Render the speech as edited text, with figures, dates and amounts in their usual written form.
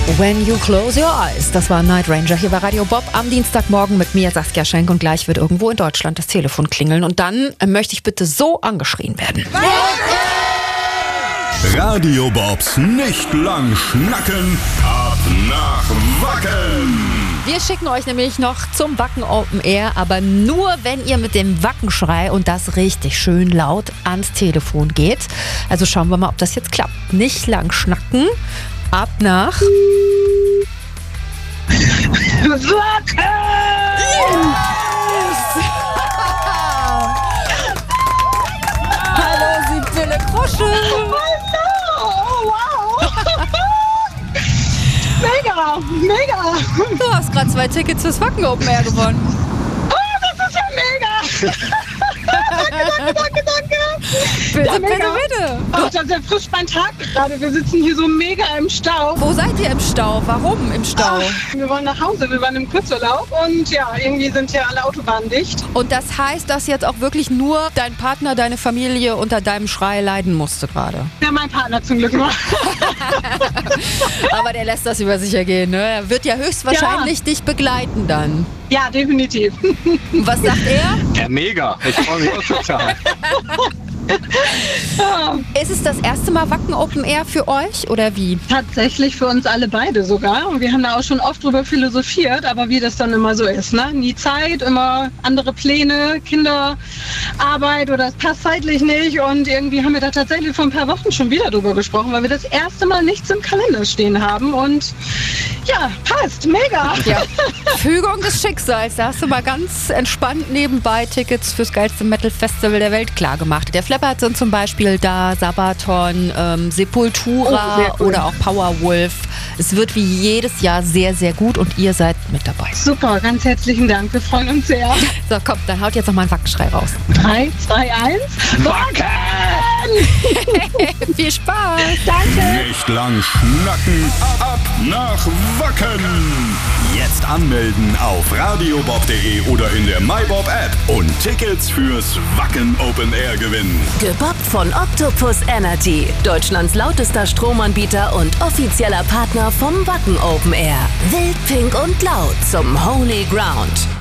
When You Close Your Eyes. Das war Night Ranger hier bei Radio Bob am Dienstagmorgen mit mir, Saskia Schenk. Und gleich wird irgendwo in Deutschland das Telefon klingeln. Und dann möchte ich bitte so angeschrien werden. Radio Bobs nicht lang schnacken, ab nach Wacken. Wir schicken euch nämlich noch zum Wacken Open Air, aber nur, wenn ihr mit dem Wackenschrei und das richtig schön laut ans Telefon geht. Also schauen wir mal, ob das jetzt klappt. Nicht lang schnacken, ab nach Wacken! Hallo, Sibylle Krusche! Oh, wow! Mega! Du hast gerade 2 Tickets fürs Wacken Open Air gewonnen. Oh, das ist ja mega! Danke! Bitte. Oh, das ist ja frisch mein Tag gerade. Wir sitzen hier so mega im Stau. Wo seid ihr im Stau? Warum im Stau? Wir wollen nach Hause, wir waren im Kurzurlaub und ja, irgendwie sind hier alle Autobahnen dicht. Und das heißt, dass jetzt auch wirklich nur dein Partner, deine Familie unter deinem Schrei leiden musste gerade. Ja, mein Partner zum Glück noch. Aber der lässt das über sich ergehen, ne? Er wird ja höchstwahrscheinlich dich begleiten dann. Ja, definitiv. Und was sagt er? Ja, mega. Ich freue mich auch total. Ist es das erste Mal Wacken Open Air für euch oder wie? Tatsächlich für uns alle beide sogar. Und wir haben da auch schon oft drüber philosophiert, aber wie das dann immer so ist, ne? Nie Zeit, immer andere Pläne, Kinderarbeit oder es passt zeitlich nicht. Und irgendwie haben wir da tatsächlich vor ein paar Wochen schon wieder drüber gesprochen, weil wir das erste Mal nichts im Kalender stehen haben. Und ja, passt, mega. Ja. Fügung des Schicksals. Da hast du mal ganz entspannt nebenbei Tickets fürs geilste Metal-Festival der Welt klargemacht. Der Flappert sind zum Beispiel da, Sabaton, Sepultura oder auch Powerwolf. Es wird wie jedes Jahr sehr, sehr gut und ihr seid mit dabei. Super, ganz herzlichen Dank. Wir freuen uns sehr. So, komm, dann haut jetzt noch mal ein Wackenschrei raus. 3, 2, 1. Wacken! Viel Spaß! Danke! Nicht lang schnacken, ab nach Wacken. Jetzt anmelden auf radiobob.de oder in der MyBob App und Tickets fürs Wacken Open Air gewinnen. Gebobbt von Octopus Energy, Deutschlands lautester Stromanbieter und offizieller Partner vom Wacken Open Air. Wild, pink und laut zum Holy Ground.